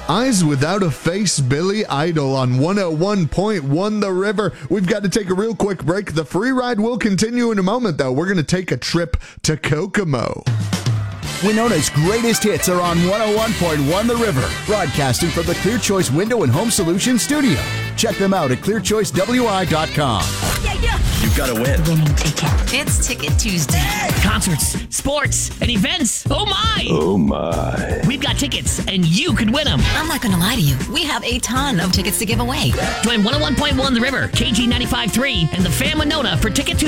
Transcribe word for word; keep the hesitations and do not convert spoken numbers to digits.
Eyes Without a Face, Billy Idol on one oh one point one The River. We've got to take a real quick break. The free ride will continue in a moment, though. We're going to take a trip to Kokomo. Winona's greatest hits are on one oh one point one The River, broadcasting from the Clear Choice Window and Home Solutions studio. Check them out at clear choice w i dot com. Yeah, yeah. You've got to win. Winning ticket. It's Ticket Tuesday. Concerts, sports, and events. Oh, my. Oh, my. We've got tickets, and you could win them. I'm not going to lie to you. We have a ton of tickets to give away. Join one oh one point one The River, K G ninety-five point three, and the Fam Winona for Ticket Tuesday.